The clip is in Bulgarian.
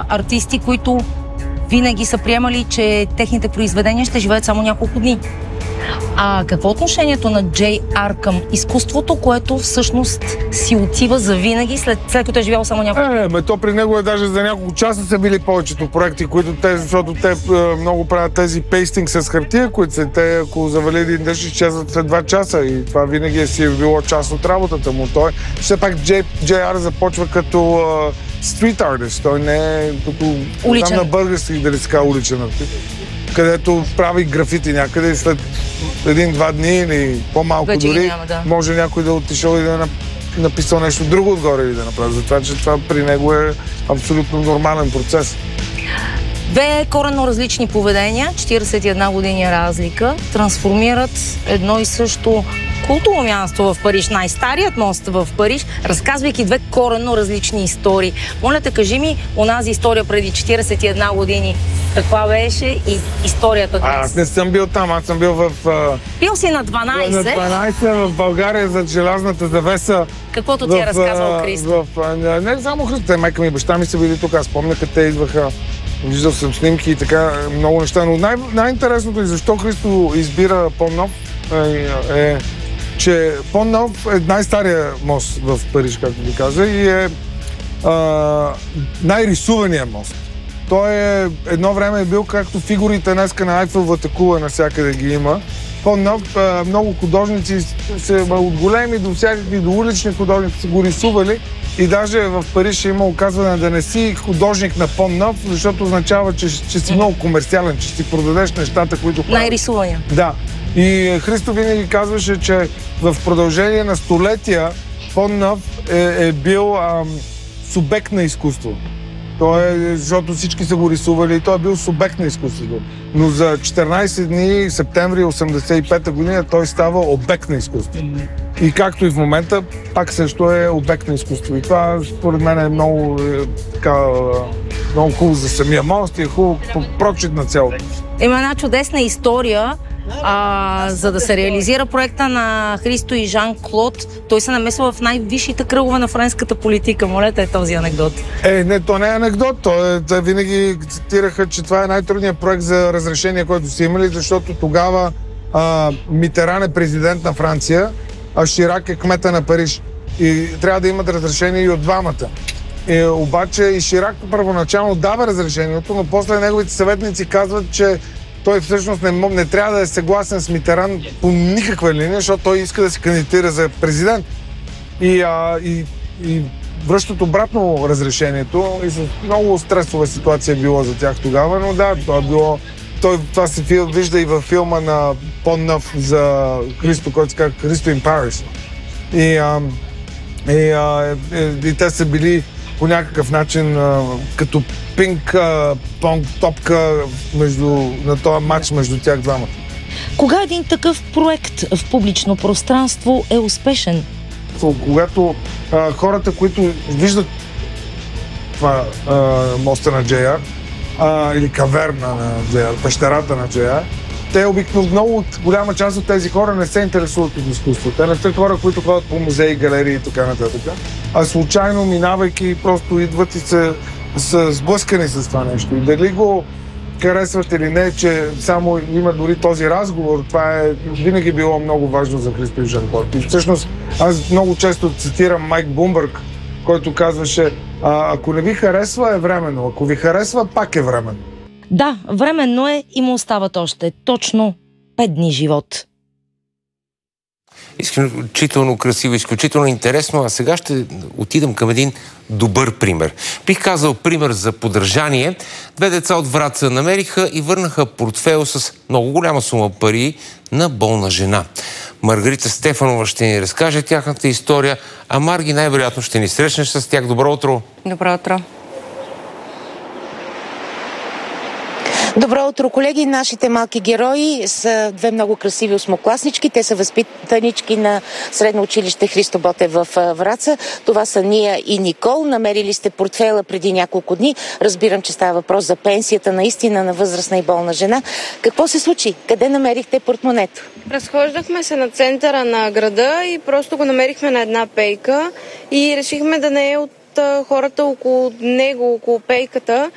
артисти, които винаги са приемали, че техните произведения ще живеят само няколко дни. А какво е отношението на Джей Ар към изкуството, което всъщност си отива за винаги, след като е живял само няколко? То при него даже за няколко часа са били повечето проекти, защото те много правят тези пейстинг с хартия, които те, ако завали един дъжд, изчезват след 2 часа и това винаги си е било част от работата му. Той все пак Джей Ар започва като стрит артист, той не е като там на български, дали се казва уличен артист, където прави графити някъде и след 1-2 дни или по-малко вече дори няма, да. Може някой да отишъл и да е написал нещо друго отгоре или да направи. Затова, че това при него е абсолютно нормален процес. 2 коренно различни поведения, 41 години разлика, трансформират едно и също култово място в Париж, най-старият мост в Париж, разказвайки 2 коренно различни истории. Моля те, кажи ми онази история преди 41 години. Каква беше и историята днес? Аз не съм бил там, аз съм бил в... Бил си на 12. На 12 в България за желязната завеса. Каквото ти е разказвал Христо? Не само Христо, майка ми и баща ми са били тук. Аз помня, къде те идваха. Виждал съм снимки и така, много неща. Но най-интересното и защо Христо избира Понт-Нов е, че Понт-Нов е най-стария мост в Париж, както ви каза, и е най-рисуваният мост. Той едно време е бил както фигурите днеска на Айфеловата кула, навсякъде ги има. Понт-Нов, много художници от големи до всякакви, до улични художници са го рисували и даже в Париж има оказване да не си художник на Понт-Нов, защото означава, че си много комерциален, че си продадеш нещата, които правят. Най-рисувания. Да. И Христо винаги казваше, че в продължение на столетия Понт-Нов е бил субект на изкуство. Защото всички са го рисували и той е бил субект на изкуството. Но за 14 дни, септември 1985 година, той става обект на изкуство. И както и в момента, пак също е обект на изкуство. И това, според мен, е много хубаво за самия мост и е хубаво прочит на цялото. Има една чудесна история. За да се реализира проекта на Христо и Жан-Клод, той се намесва в най-висшите кръгове на френската политика. Моля те, този анекдот. Не, то не е анекдот. Те винаги цитираха, че това е най-трудният проект за разрешение, който са имали, защото тогава Митеран е президент на Франция, а Ширак е кмета на Париж. И трябва да имат разрешение и от двамата. Обаче и Ширак първоначално дава разрешението, но после неговите съветници казват, че той всъщност не трябва да е съгласен с Митеран по никаква линия, защото той иска да се кандидатира за президент. И връщат обратно разрешението и с много стресова ситуация е било за тях тогава, но да, това се вижда и във филма на Понт-Нов за Христо, който се казва Христо in Paris. И те са били по някакъв начин като пинг-понг топка на този матч между тях двамата. Кога един такъв проект в публично пространство е успешен? Когато хората, които виждат това моста на Джей Ар или каверна на Джей Ар, пещерата на Джей Ар, те обикновено много голяма част от тези хора не се интересуват от изкуство. Те не са хора, които ходят по музеи, галерии и така нататък. А случайно, минавайки, просто идват и са сблъскани с това нещо. И дали го харесват или не, че само има дори този разговор, това е винаги било много важно за Христо и Жан-Клод. И всъщност аз много често цитирам Майк Блумбърг, който казваше: ако не ви харесва, е временно. Ако ви харесва, пак е временно. Да, временно е и му остават още точно 5 дни живот. Изключително красиво, изключително интересно, а сега ще отидем към един добър пример. Бих казал пример за подражание. 2 деца от Враца намериха и върнаха портфейл с много голяма сума пари на болна жена. Маргарита Стефанова ще ни разкаже тяхната история, а Марги най-вероятно ще ни срещнеш с тях. Добро утро! Добро утро! Добро утро, колеги! Нашите малки герои са 2 много красиви осмокласнички. Те са възпитанички на средно училище Христо Ботев в Враца. Това са Ния и Никол. Намерили сте портфейла преди няколко дни. Разбирам, че става въпрос за пенсията наистина на възрастна и болна жена. Какво се случи? Къде намерихте портмонето? Разхождахме се на центъра на града и просто го намерихме на една пейка и решихме да не е от хората около него, около пейката,